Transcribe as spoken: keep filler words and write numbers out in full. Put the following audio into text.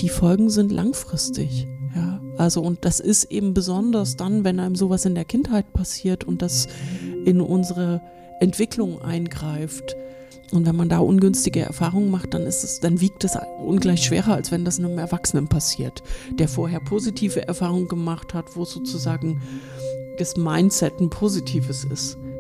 die Folgen sind langfristig. Ja, also und das ist eben besonders dann, wenn einem sowas in der Kindheit passiert und das in unsere Entwicklung eingreift. Und wenn man da ungünstige Erfahrungen macht, dann ist es, dann wiegt es ungleich schwerer, als wenn das einem Erwachsenen passiert, der vorher positive Erfahrungen gemacht hat, wo sozusagen das Mindset ein positives ist.